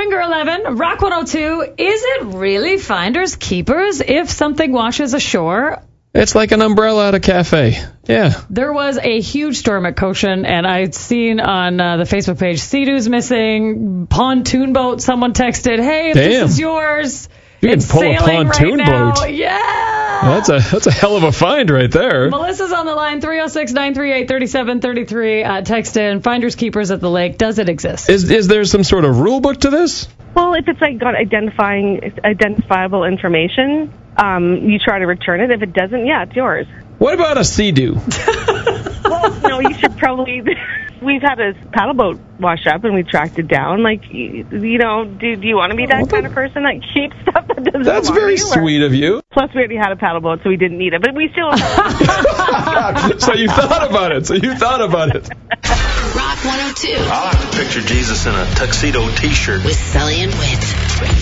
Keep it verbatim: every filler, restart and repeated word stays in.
Finger eleven, Rock one oh two. Is it really finders keepers if something washes ashore? It's like an umbrella at a cafe. Yeah. There was a huge storm at Cochin, and I'd seen on uh, the Facebook page, Sea-Doo's missing, pontoon boat. Someone texted, hey, if Damn. this is yours, you it's can pull a sailing pontoon right now. boat. Yeah. That's a that's a hell of a find right there. Melissa's on the line, three oh six, nine three eight, three seven three three. Uh, text in, finders keepers at the lake. Does it exist? Is is there some sort of rule book to this? Well, if it's like got identifying identifiable information, um, you try to return it. If it doesn't, yeah, it's yours. What about a Sea-Doo? Well, no, you should probably. We've had a paddle boat wash up and we tracked it down. Like, you, you know, do, do you want to be that well, kind of person that keeps stuff that doesn't That's belong very to you, sweet of you. Plus, we already had a paddle boat, so we didn't need it. But we still. So you thought about it. So you thought about it. Rock one oh two. I like to picture Jesus in a tuxedo T-shirt with Sully and Whit.